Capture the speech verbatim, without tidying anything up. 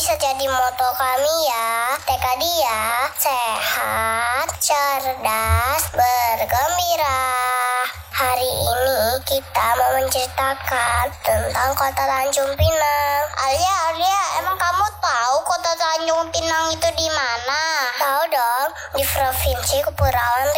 bisa jadi moto kami ya. Tekad dia sehat, cerdas, bergembira. Hari ini kita mau menceritakan tentang kota Tanjung Pinang. Alia, Alia, emang kamu tahu kota Tanjung Pinang itu di mana? Tahu dong, di Provinsi Kepulauan